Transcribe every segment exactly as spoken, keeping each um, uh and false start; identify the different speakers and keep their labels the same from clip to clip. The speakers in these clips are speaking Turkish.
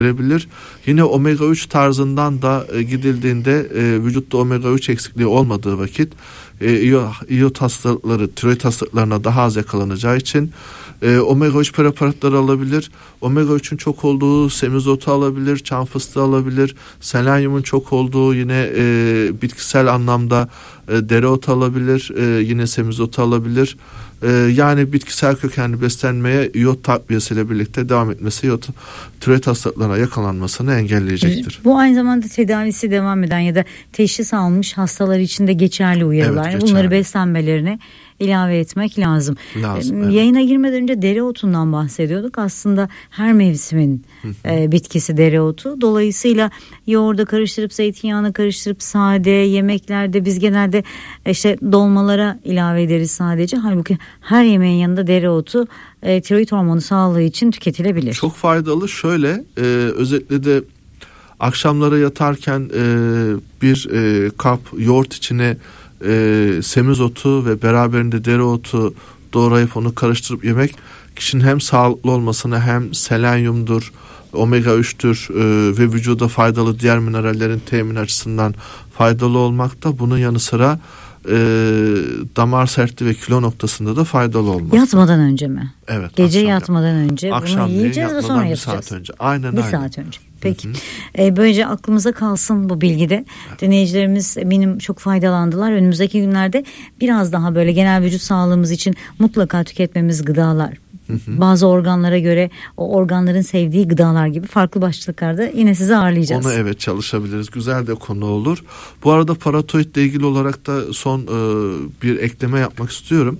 Speaker 1: verebilir. Yine omega üç tarzından da e, gidildiğinde e, vücutta omega üç eksikliği olmadığı vakit e, iot hastalıkları, tiroid hastalıklarına daha az yakalanacağı için e, omega üç preparatları alabilir. Omega üçün çok olduğu semizotu alabilir, çam fıstığı alabilir. Selenyumun çok olduğu yine e, bitkisel anlamda e, dereotu alabilir, e, yine semizotu alabilir. E, yani bitkisel kökenli beslenmeye iot takviyesiyle birlikte devam etmesi iot tiroid hastalıklarına yakalanmasını engelleyecektir.
Speaker 2: Bu aynı zamanda tedavisi devam eden ya da teşhis almış hastalar için de geçerli uyarılar.
Speaker 1: Evet, geçerli.
Speaker 2: Bunları beslenmelerine ilave etmek lazım.
Speaker 1: lazım
Speaker 2: ee,
Speaker 1: evet.
Speaker 2: Yayına girmeden önce dereotundan bahsediyorduk. Aslında her mevsimin e, bitkisi dereotu. Dolayısıyla yoğurda karıştırıp, zeytinyağına karıştırıp sade yemeklerde biz genelde işte dolmalara ilave ederiz sadece. Halbuki her yemeğin yanında dereotu e, tiroid hormonu sağlığı için tüketilebilir.
Speaker 1: Çok faydalı. Şöyle e, özellikle de akşamlara yatarken e, bir e, kap yoğurt içine e, semizotu ve beraberinde dereotu doğrayıp onu karıştırıp yemek kişinin hem sağlıklı olmasına hem selenyumdur, omega üçtür e, ve vücuda faydalı diğer minerallerin temin açısından faydalı olmakta. Bunun yanı sıra e, damar sertliği ve kilo noktasında da faydalı olmakta.
Speaker 2: Yatmadan önce mi?
Speaker 1: Evet.
Speaker 2: Gece yatmadan yap. önce
Speaker 1: akşam
Speaker 2: bunu yiyeceğiz ve sonra
Speaker 1: bir
Speaker 2: yapacağız.
Speaker 1: saat önce. Aynen
Speaker 2: bir
Speaker 1: aynen.
Speaker 2: saat önce. Peki. Ee, böylece aklımıza kalsın bu bilgide. Evet. Dinleyicilerimiz eminim çok faydalandılar. Önümüzdeki günlerde biraz daha böyle genel vücut sağlığımız için mutlaka tüketmemiz gıdalar. Hı hı. Bazı organlara göre o organların sevdiği gıdalar gibi farklı başlıklarda yine sizi ağırlayacağız.
Speaker 1: Ona evet çalışabiliriz. Güzel de konu olur. Bu arada paratoidle ilgili olarak da son e, bir ekleme yapmak istiyorum.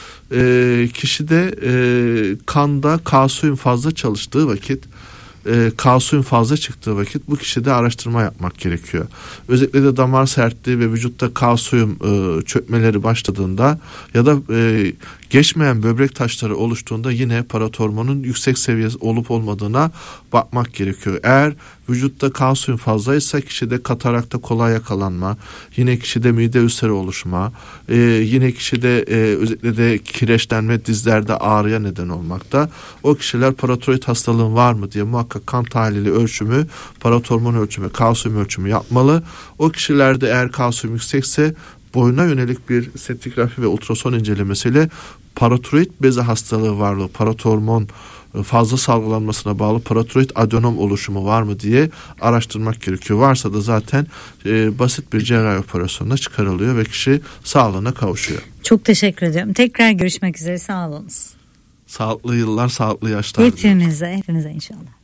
Speaker 1: E, kişide e, kanda kalsiyum fazla çalıştığı vakit, e, kalsiyum fazla çıktığı vakit bu kişide araştırma yapmak gerekiyor. Özellikle de damar sertliği ve vücutta kalsiyum e, çökmeleri başladığında ya da e, geçmeyen böbrek taşları oluştuğunda yine paratormonun yüksek seviyesi olup olmadığına bakmak gerekiyor. Eğer vücutta kalsiyum fazlaysa kişide katarakta kolay yakalanma, yine kişide mide ülseri oluşma, e, yine kişide e, özellikle de kireçlenme, dizlerde ağrıya neden olmakta. O kişiler paratiroid hastalığın var mı diye muhakkak kan tahlili ölçümü, paratormon ölçümü, kalsiyum ölçümü yapmalı. O kişilerde eğer kalsiyum yüksekse boyuna yönelik bir setigrafi ve ultrason incelemesiyle paratiroid bezi hastalığı varlığı, paratormon fazla salgılanmasına bağlı paratiroid adenom oluşumu var mı diye araştırmak gerekiyor. Varsa da zaten e, basit bir cerrahi operasyonla çıkarılıyor ve kişi sağlığına kavuşuyor.
Speaker 2: Çok teşekkür ediyorum. Tekrar görüşmek üzere. Sağ olunuz.
Speaker 1: Sağlıklı yıllar, sağlıklı yaşlar.
Speaker 2: Hepimize, hepinize inşallah.